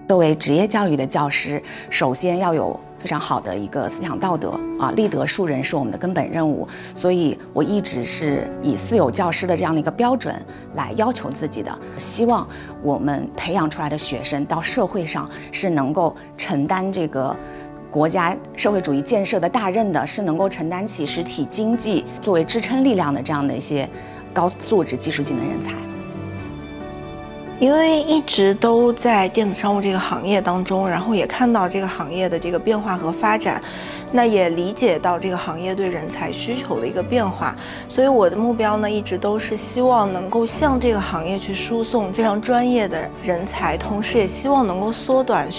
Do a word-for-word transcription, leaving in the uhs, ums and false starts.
作为职业教育的教师，首先要有非常好的一个思想道德啊，立德树人是我们的根本任务。所以我一直是以私有教师的这样的一个标准来要求自己的，希望我们培养出来的学生到社会上是能够承担这个国家社会主义建设的大任的，是能够承担起实体经济作为支撑力量的这样的一些高素质技术技能人才。 因为一直都在电子商务这个行业当中，然后也看到这个行业的这个变化和发展，那也理解到这个行业对人才需求的一个变化，所以我的目标呢，一直都是希望能够向这个行业去输送非常专业的人才，同时也希望能够缩短